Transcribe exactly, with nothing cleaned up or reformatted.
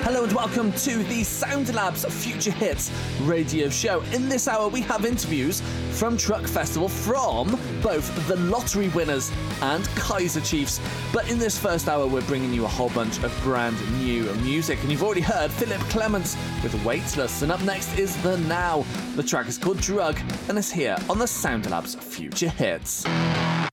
Hello and welcome to the Sound Labs Future Hits radio show. In this hour we have interviews from Truck Festival from both the lottery winners and Kaiser Chiefs. But in this first hour we're bringing you a whole bunch of brand new music. And you've already heard Philip Clements with Weightless. And up next is The Now. The track is called Drug and is here on the Sound Labs Future Hits.